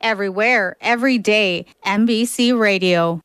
everywhere, every day. MBC Radio.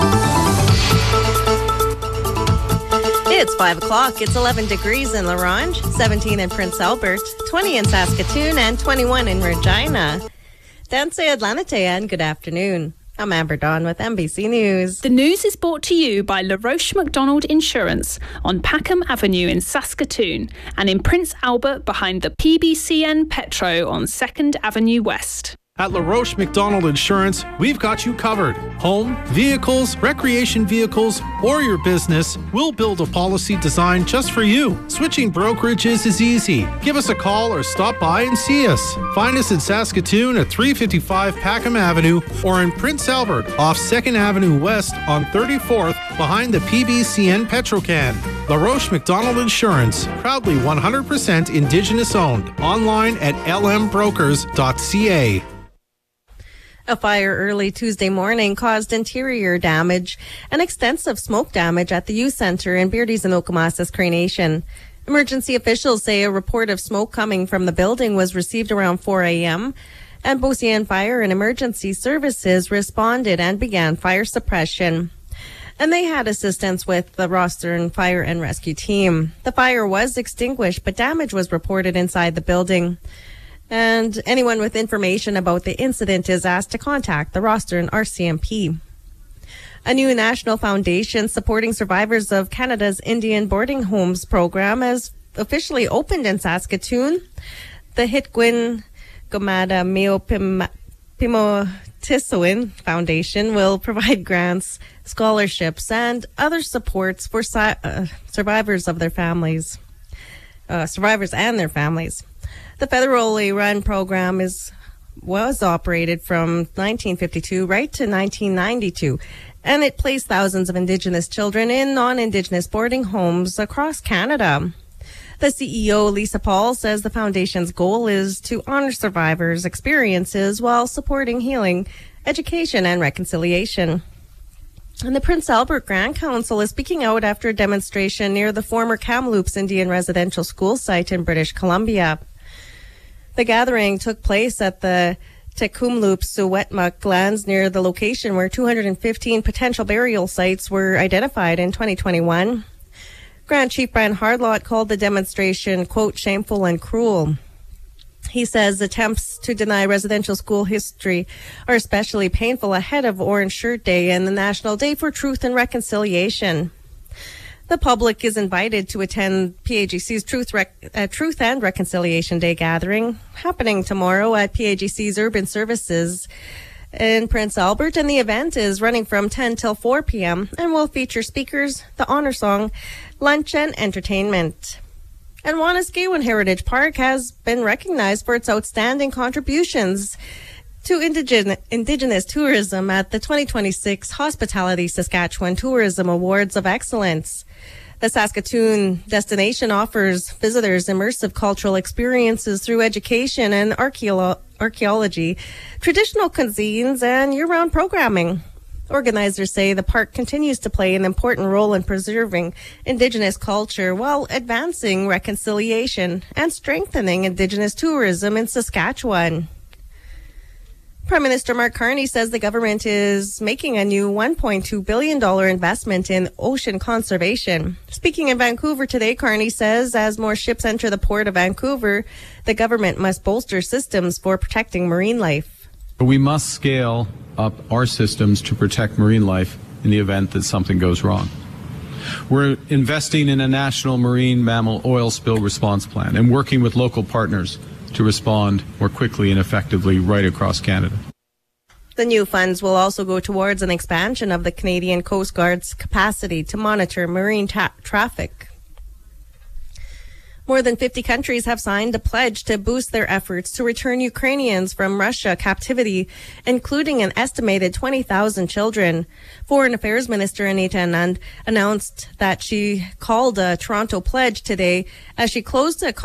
It's 5 o'clock. It's 11 degrees in La Ronge, 17 in Prince Albert, 20 in Saskatoon, and 21 in Regina. Danse Atlanite, and good afternoon. I'm Amber Dawn with MBC News. The news is brought to you by La Roche McDonald Insurance on Packham Avenue in Saskatoon and in Prince Albert behind the PBCN Petro on 2nd Avenue West. At La Roche McDonald Insurance, we've got you covered. Home, vehicles, recreation vehicles, or your business, we'll build a policy designed just for you. Switching brokerages is easy. Give us a call or stop by and see us. Find us in Saskatoon at 355 Packham Avenue or in Prince Albert off 2nd Avenue West on 34th behind the PBCN Petrocan. La Roche McDonald Insurance, proudly 100% Indigenous owned. Online at lmbrokers.ca. A fire early Tuesday morning caused interior damage and extensive smoke damage at the youth center in Beardy's and Okomasas Cree Nation. Emergency officials say a report of smoke coming from the building was received around 4 a.m. and Beaucien Fire and Emergency Services responded and began fire suppression. And they had assistance with the Rostern Fire and Rescue Team. The fire was extinguished, but damage was reported inside the building. And anyone with information about the incident is asked to contact the Rostern RCMP. A new national foundation supporting survivors of Canada's Indian boarding homes program has officially opened in Saskatoon. The Hitgwin Gomada Meo Pimotisowin Foundation will provide grants, scholarships, and other supports for survivors and their families. The federally run program was operated from 1952 right to 1992, and it placed thousands of Indigenous children in non-Indigenous boarding homes across Canada. The CEO, Lisa Paul, says the foundation's goal is to honor survivors' experiences while supporting healing, education, and reconciliation. And the Prince Albert Grand Council is speaking out after a demonstration near the former Kamloops Indian Residential School site in British Columbia. The gathering took place at the Tekumloops Wetmuk lands near the location where 215 potential burial sites were identified in 2021. Grand Chief Brian Hardlott called the demonstration, quote, shameful and cruel. He says attempts to deny residential school history are especially painful ahead of Orange Shirt Day and the National Day for Truth and Reconciliation. The public is invited to attend PAGC's Truth and Reconciliation Day gathering, happening tomorrow at PAGC's Urban Services in Prince Albert, and the event is running from 10 till 4 p.m. and will feature speakers, the honor song, lunch, and entertainment. And Wanuskewin Heritage Park has been recognized for its outstanding contributions to Indigenous tourism at the 2026 Hospitality Saskatchewan Tourism Awards of Excellence. The Saskatoon destination offers visitors immersive cultural experiences through education and archaeology, traditional cuisines, and year-round programming. Organizers say the park continues to play an important role in preserving Indigenous culture while advancing reconciliation and strengthening Indigenous tourism in Saskatchewan. Prime Minister Mark Carney says the government is making a new $1.2 billion investment in ocean conservation. Speaking in Vancouver today, Carney says as more ships enter the port of Vancouver, the government must bolster systems for protecting marine life. We must scale up our systems to protect marine life in the event that something goes wrong. We're investing in a national marine mammal oil spill response plan and working with local partners to respond more quickly and effectively right across Canada. The new funds will also go towards an expansion of the Canadian Coast Guard's capacity to monitor marine traffic. More than 50 countries have signed a pledge to boost their efforts to return Ukrainians from Russia captivity, including an estimated 20,000 children. Foreign Affairs Minister Anita Anand announced that she called a Toronto pledge today as she closed a